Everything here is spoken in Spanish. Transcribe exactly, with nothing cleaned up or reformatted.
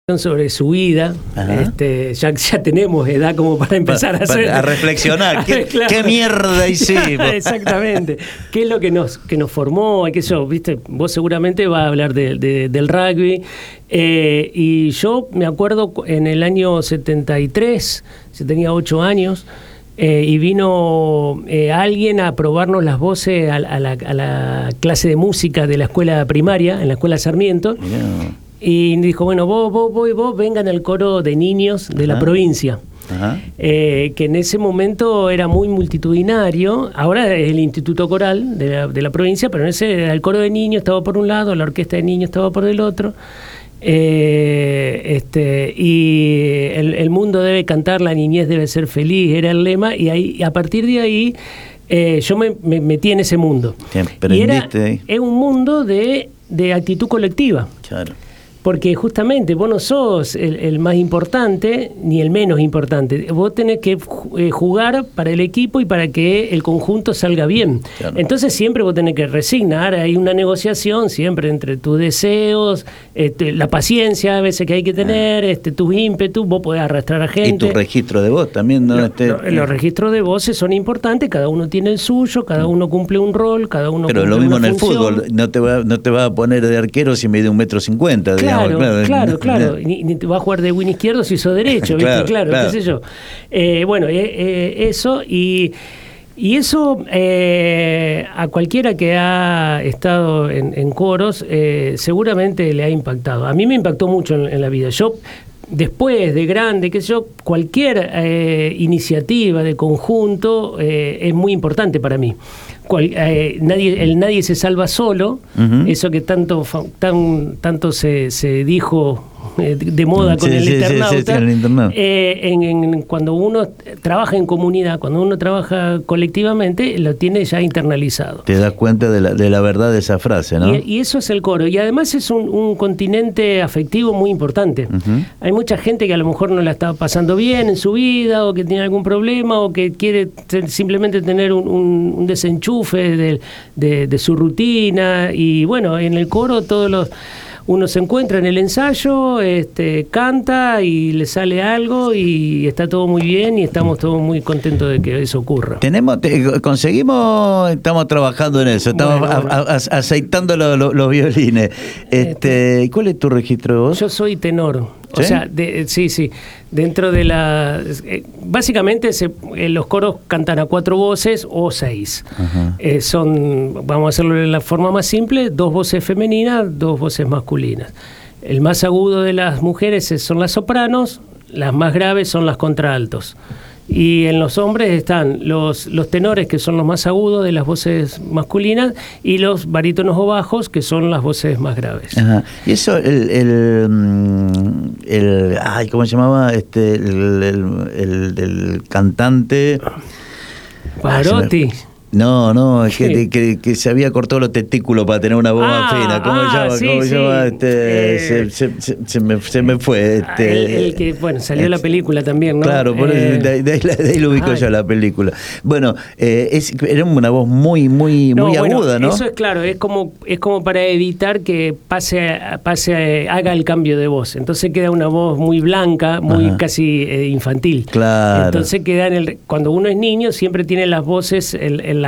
sobre su vida. Este, ya, ya tenemos edad como para empezar pa, a hacer a reflexionar. ¿Qué, claro. ¿Qué mierda hicimos? Exactamente. ¿Qué es lo que nos que nos formó? ¿Qué sé yo? ¿Viste? Vos seguramente vas a hablar de, de, del rugby. Eh, y yo me acuerdo en el año setenta y tres, yo tenía ocho años, eh, y vino eh, alguien a probarnos las voces a, a, la, a la clase de música de la escuela primaria, en la escuela Sarmiento. Yeah. Y dijo, bueno, vos, vos, vos, vos vengan al coro de niños de Ajá. la provincia. Ajá. Eh, que en ese momento era muy multitudinario. Ahora es el Instituto Coral de la, de la provincia, pero en ese era el coro de niños, estaba por un lado, la orquesta de niños estaba por el otro. Eh, este, y el, el mundo debe cantar, la niñez debe ser feliz, era el lema, y ahí, a partir de ahí eh, yo me, me metí en ese mundo. Y era es un mundo de, de actitud colectiva. Claro. Porque justamente vos no sos el, el más importante ni el menos importante. Vos tenés que jugar para el equipo y para que el conjunto salga bien. Claro. Entonces siempre vos tenés que resignar. Hay una negociación siempre entre tus deseos, este, la paciencia a veces que hay que tener, ah. este, tus ímpetus. Vos podés arrastrar a gente. Y tu registro de voz también, ¿no? Lo, este, lo, los registros de voces son importantes. Cada uno tiene el suyo, cada uno cumple un rol, cada uno Pero cumple lo mismo en el función. fútbol. No te va, no te va a poner de arquero si mide un metro cincuenta. Claro, digamos, claro, claro, claro. Ni, ni te va a jugar de win izquierdo si sos derecho, ¿viste? Claro, claro, claro, qué sé yo. Eh, bueno, eh, eh, eso y, y eso eh, a cualquiera que ha estado en, en coros eh, seguramente le ha impactado. A mí me impactó mucho en, en la vida. Yo después de grande, qué sé yo, cualquier eh, iniciativa de conjunto eh, es muy importante para mí. Cual, eh, nadie, el nadie se salva solo, uh-huh. eso que tanto tan, tanto se, se dijo eh, de moda con sí, el, sí, internauta, sí, sí, el internauta. Eh, en, en, cuando uno trabaja en comunidad, cuando uno trabaja colectivamente, lo tiene ya internalizado. Te das cuenta de la, de la verdad de esa frase, ¿no? Y, y eso es el coro. Y además es un, un continente afectivo muy importante. Uh-huh. Hay mucha gente que a lo mejor no la está pasando bien en su vida, o que tiene algún problema, o que quiere t- simplemente tener un, un, un desenchufe De, de, de su rutina. Y bueno, en el coro todos los uno se encuentra en el ensayo, este, canta y le sale algo y está todo muy bien y estamos todos muy contentos de que eso ocurra. Tenemos, te, conseguimos, estamos trabajando en eso, estamos bueno, bueno. A, a, aceitando lo, lo, los violines. Este, este, ¿Cuál es tu registro de voz? Yo soy tenor. ¿Sí? O sea, de, sí, sí. Dentro de la... Eh, básicamente se, eh, los coros cantan a cuatro voces o seis. Eh, son, vamos a hacerlo de la forma más simple, dos voces femeninas, dos voces masculinas. El más agudo de las mujeres son las sopranos, las más graves son las contraltos. Y en los hombres están los, los tenores, que son los más agudos de las voces masculinas, y los barítonos o bajos, que son las voces más graves. Ajá. Y eso, el, el, el ay, ¿cómo se llamaba? Este, el, el, el, el cantante Pavarotti. No, no, es que, que, que se había cortado los testículos para tener una voz ah, fina. ¿Cómo ah, se llama? Sí, ¿Cómo sí. se llama? Este, eh, se, se, se, se, me, se me fue. Este, el, el que, bueno, salió eh, la película también, ¿no? Claro, por eh, eso, de, de, de, de ahí lo ubico yo la película. Bueno, eh, es, era una voz muy, muy, no, muy bueno, aguda, ¿no? Eso es claro, es como, es como para evitar que pase, pase, haga el cambio de voz. Entonces queda una voz muy blanca, muy Ajá. casi eh, infantil. Claro. Entonces queda en el, cuando uno es niño siempre tiene las voces en, en la